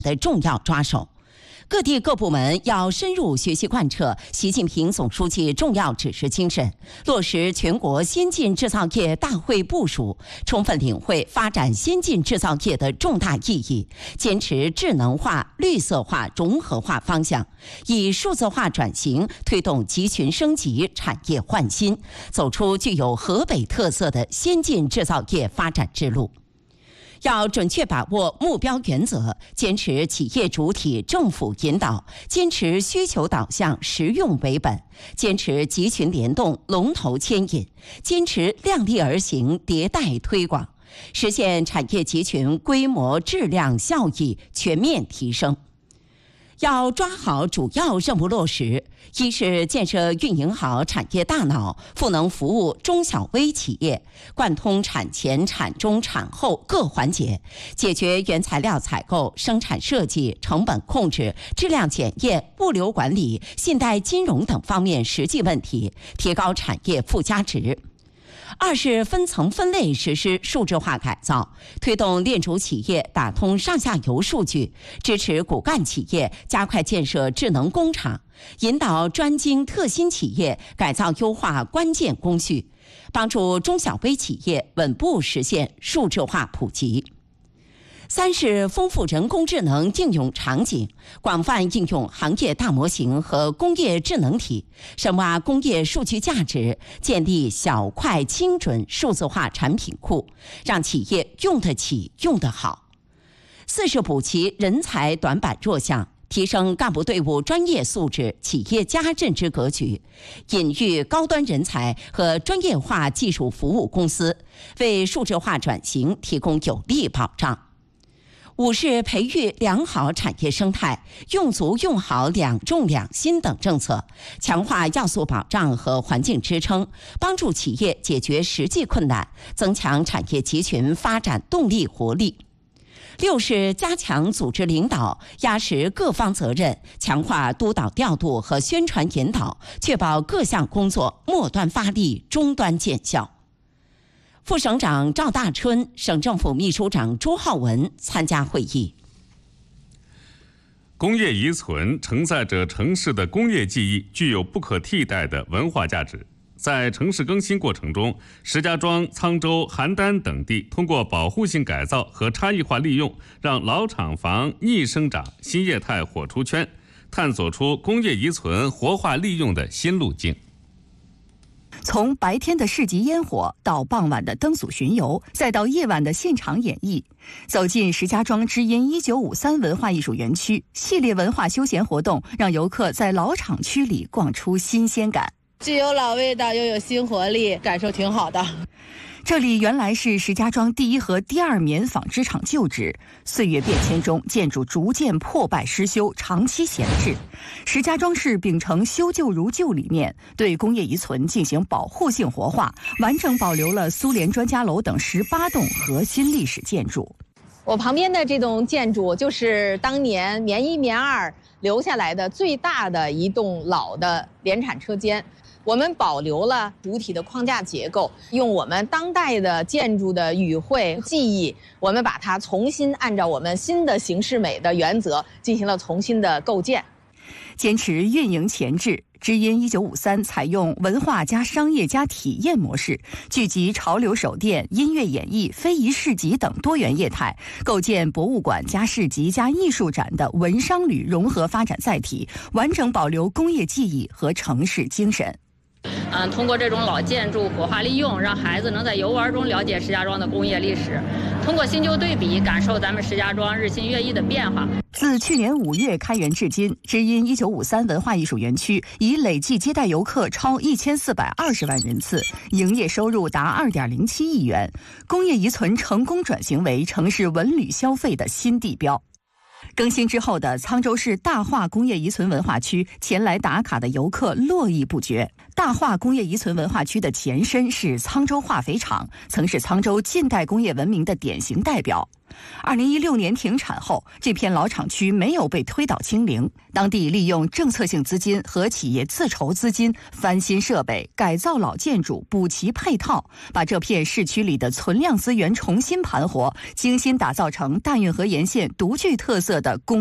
的重要抓手。各地各部门要深入学习贯彻习近平总书记重要指示精神，落实全国先进制造业大会部署，充分领会发展先进制造业的重大意义，坚持智能化、绿色化、融合化方向，以数字化转型推动集群升级、产业焕新，走出具有河北特色的先进制造业发展之路。要准确把握目标原则，坚持企业主体政府引导，坚持需求导向实用为本，坚持集群联动龙头牵引，坚持量力而行迭代推广，实现产业集群规模、质量、效益全面提升。要抓好主要任务落实，一是建设运营好产业大脑，赋能服务中小微企业，贯通产前、产中、产后各环节，解决原材料采购、生产设计、成本控制、质量检验、物流管理、信贷金融等方面实际问题，提高产业附加值。二是分层分类实施数字化改造，推动链主企业打通上下游数据，支持骨干企业加快建设智能工厂，引导专精特新企业改造优化关键工序，帮助中小微企业稳步实现数字化普及。三是丰富人工智能应用场景，广泛应用行业大模型和工业智能体，深挖工业数据价值，建立小快精准数字化产品库，让企业用得起、用得好。四是补齐人才短板弱项，提升干部队伍专业素质、企业家认知格局，引育高端人才和专业化技术服务公司，为数字化转型提供有力保障。五是培育良好产业生态，用足用好两重两新等政策，强化要素保障和环境支撑，帮助企业解决实际困难，增强产业集群发展动力活力。六是加强组织领导，压实各方责任，强化督导调度和宣传引导，确保各项工作末端发力，终端见效。副省长赵大春、省政府秘书长朱浩文参加会议。 工业遗存承载着城市的工业记忆，具有不可替代的文化价值。在城市更新过程中，石家庄、沧州、邯郸等地通过保护性改造和差异化利用，让老厂房逆生长、新业态活出圈，探索出工业遗存活化利用的新路径。 从白天的市集烟火到傍晚的灯组巡游，再到夜晚的现场演绎，走进石家庄知音1953文化艺术园区，系列文化休闲活动让游客在老厂区里逛出新鲜感， 既有老味道又有新活力，感受挺好的。 这里原来是石家庄第一和第二棉纺织厂旧址，岁月变迁中，建筑逐渐破败失修，长期闲置。石家庄市秉承修旧如旧理念，对工业遗存进行保护性活化，完整保留了苏联专家楼等18栋核心历史建筑。 我旁边的这栋建筑就是当年棉1、棉2留下来的最大的一栋老的联产车间。我们保留了主体的框架结构，用我们当代的建筑的语汇技艺，我们把它重新按照我们新的形式美的原则进行了重新的构建。 坚持运营前置，知音1953采用文化加商业加体验模式，聚集潮流手店、音乐演艺、非遗市集等多元业态，构建博物馆加市集加艺术展的文商旅融合发展载体，完整保留工业记忆和城市精神。 通过这种老建筑活化利用，让孩子能在游玩中了解石家庄的工业历史，通过新旧对比，感受咱们石家庄日新月异的变化。 自去年5月开园至今，知音1953文化艺术园区已累计接待游客超1420万人次，营业收入达2.07亿元，工业遗存成功转型为城市文旅消费的新地标。更新之后的沧州市大化工业遗存文化区，前来打卡的游客络绎不绝。 大化工业遗存文化区的前身是沧州化肥厂，曾是沧州近代工业文明的典型代表。2016年停产后，这片老厂区没有被推倒清零，当地利用政策性资金和企业自筹资金翻新设备、改造老建筑、补齐配套，把这片市区里的存量资源重新盘活，精心打造成大运河沿线独具特色的工